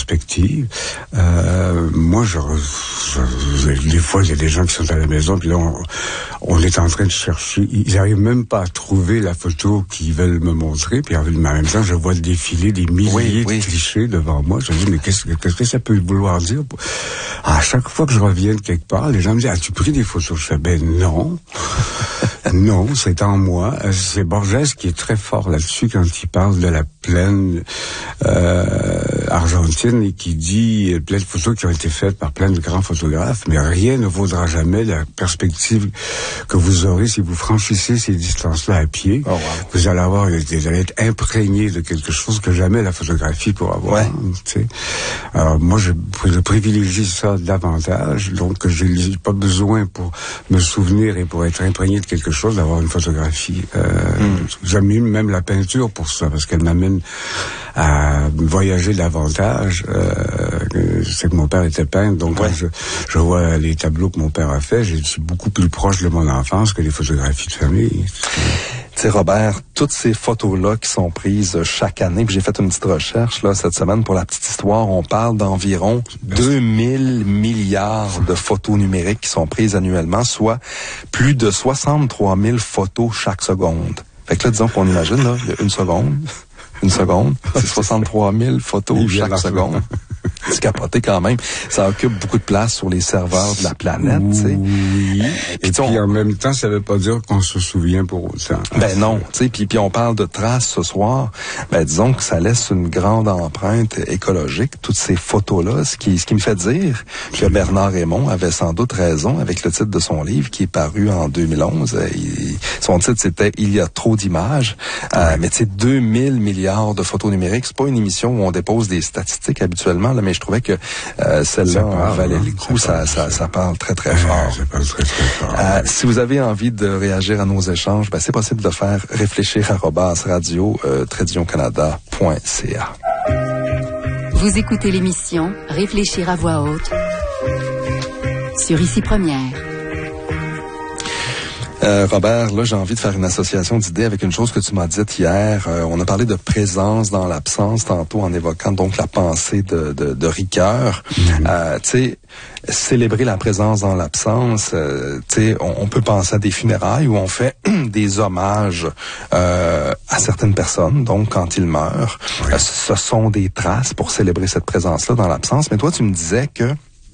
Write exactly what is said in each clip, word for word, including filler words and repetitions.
perspective. Euh, moi, je, je, des fois, il y a des gens qui sont à la maison, puis là, on, on est en train de chercher. Ils n'arrivent même pas à trouver la photo qu'ils veulent me montrer, puis en même temps, je vois défiler des milliers oui, oui. de clichés devant moi. Je me dis, mais qu'est-ce, qu'est-ce que ça peut vouloir dire? À chaque fois que je reviens de quelque part, les gens me disent, as-tu pris des photos? Je fais, ben non. Non, c'est en moi. C'est Borges qui est très fort là-dessus quand il parle de la plaine euh, argentine et qui dit plein de photos qui ont été faites par plein de grands photographes, mais rien ne vaudra jamais la perspective que vous aurez si vous franchissez ces distances-là à pied. Oh, wow. Vous allez avoir, vous allez être imprégné de quelque chose que jamais la photographie pourra avoir. Ouais. Tu sais. Alors moi, je, je privilégie ça davantage, donc je n'ai pas besoin pour me souvenir et pour être imprégné de quelque chose d'avoir une photographie. Euh, mm. J'aime même la peinture pour ça, parce qu'elle m'amène à voyager davantage. Euh, je sais que mon père était peintre, donc ouais. quand je, je vois les tableaux que mon père a fait, je suis beaucoup plus proche de mon enfance que les photographies de famille. Tu sais, Robert, toutes ces photos-là qui sont prises chaque année, puis j'ai fait une petite recherche là cette semaine pour la petite histoire, on parle d'environ deux mille milliards de photos numériques qui sont prises annuellement, soit plus de soixante-trois mille photos chaque seconde. Fait que là, disons qu'on imagine, là, il y a une seconde, une seconde, c'est soixante-trois mille photos chaque seconde. C'est capoté quand même. Ça occupe beaucoup de place sur les serveurs de la planète, tu sais. Oui. Et, et puis on... en même temps, ça veut pas dire qu'on se souvient pour autant. Ben non, tu sais. Puis puis on parle de traces ce soir. Ben disons que ça laisse une grande empreinte écologique. Toutes ces photos-là, ce qui ce qui me fait dire que Bernard Raymond avait sans doute raison avec le titre de son livre qui est paru en deux mille onze. Il, son titre c'était Il y a trop d'images. Ouais. Euh, mais tu sais, deux mille milliards de photos numériques, c'est pas une émission où on dépose des statistiques habituellement. Là, mais je trouvais que euh, celle-là en valait le coup. Ça, ça, ça, ça parle très, très fort. Ça parle très, très fort. Euh, si vous avez envie de réagir à nos échanges, ben, c'est possible de faire réfléchir arobase radio euh, trait canada point c a. Vous écoutez l'émission Réfléchir à voix haute sur Ici Première. Euh, Robert, là, j'ai envie de faire une association d'idées avec une chose que tu m'as dite hier. Euh, on a parlé de présence dans l'absence tantôt en évoquant donc la pensée de, de, de Ricoeur. Mm-hmm. Euh, tu sais, célébrer la présence dans l'absence, euh, tu sais, on, on peut penser à des funérailles où on fait des hommages euh, à certaines personnes, donc quand ils meurent. Oui. Euh, ce sont des traces pour célébrer cette présence-là dans l'absence. Mais toi, tu me disais que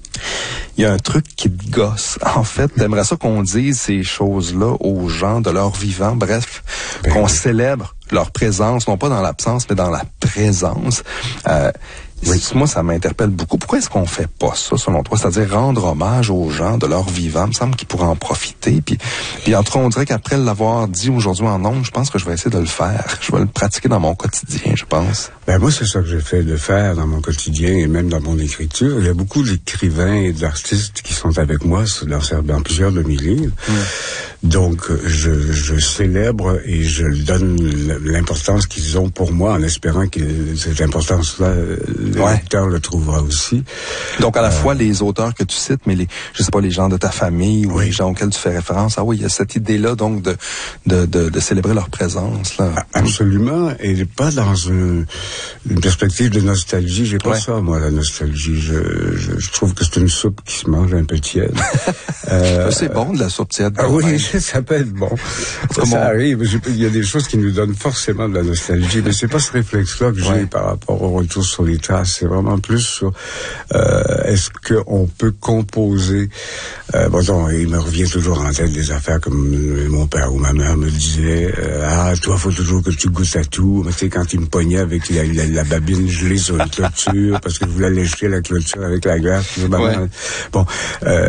il y a un truc qui te gosse. En fait, t'aimerais ça qu'on dise ces choses-là aux gens de leur vivant. Bref, ben qu'on oui. célèbre leur présence, non pas dans l'absence, mais dans la présence. Euh, oui. Moi, ça m'interpelle beaucoup. Pourquoi est-ce qu'on fait pas ça, selon toi? C'est-à-dire rendre hommage aux gens de leur vivant. Il me semble qu'ils pourraient en profiter. Puis, puis en tout cas, on dirait qu'après l'avoir dit aujourd'hui en ondes, je pense que je vais essayer de le faire. Je vais le pratiquer dans mon quotidien, je pense. Ben moi, c'est ça que j'essaie de faire dans mon quotidien et même dans mon écriture. Il y a beaucoup d'écrivains et d'artistes qui sont avec moi dans plusieurs de mes livres. Mmh. Donc, je, je célèbre et je donne l'importance qu'ils ont pour moi en espérant que cette importance-là, le ouais. lecteur le trouvera aussi. Donc, à la euh, fois les auteurs que tu cites, mais les, je sais pas, les gens de ta famille ou oui. les gens auxquels tu fais référence. Ah oui, il y a cette idée-là, donc, de, de, de, de célébrer leur présence, là. Absolument. Et pas dans une, une perspective de nostalgie. J'ai pas ouais. ça, moi, la nostalgie. Je, je, je trouve que c'est une soupe qui se mange un peu tiède. euh, c'est bon, de la soupe tiède. Ah oui, ça peut être bon. Ça, ça arrive. Il y a des choses qui nous donnent forcément de la nostalgie, mais c'est pas ce réflexe-là que ouais. j'ai par rapport au retour sur les traces. C'est vraiment plus sur euh, est-ce qu'on peut composer. Euh, bon, non, il me revient toujours en tête des affaires comme mon père ou ma mère me disaient euh, ah, toi, faut toujours que tu goûtes à tout. Mais tu sais, quand il me pognait avec la, la, la babine gelée sur la clôture parce que je voulais lécher la clôture avec la glace. Ouais. Bon, euh,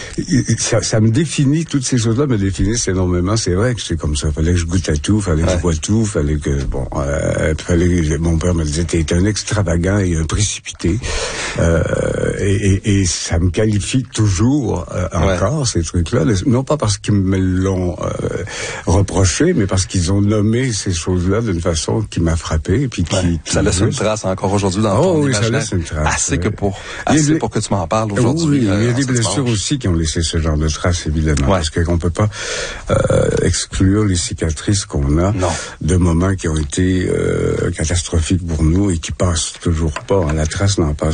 ça, ça me définit, toutes ces choses-là me définissent énormément. C'est vrai que c'est comme ça. Fallait que je goûte à tout, fallait que ouais. je vois tout, fallait que, bon, euh, fallait, mon père me disait, t'es un extravagant et un précipité. Euh, et, et, et ça me qualifie toujours euh, encore, ouais. ces trucs-là. Non pas parce qu'ils me l'ont euh, reproché, mais parce qu'ils ont nommé ces choses-là d'une façon qui m'a frappé. Et puis qui, ouais. qui ça laisse une trace encore aujourd'hui dans oh, ton oui, imaginaire. Ça laisse une trace. Assez que pour, assez des... pour que tu m'en parles aujourd'hui. Oui, euh, il y a des blessures dimanche. Aussi qui ont laissé ce genre de traces, évidemment. Ouais. Parce qu'on peut pas euh, exclure les cicatrices qu'on a non. de moments qui ont été euh, catastrophiques pour nous et qui passent toujours pas. La trace n'en passe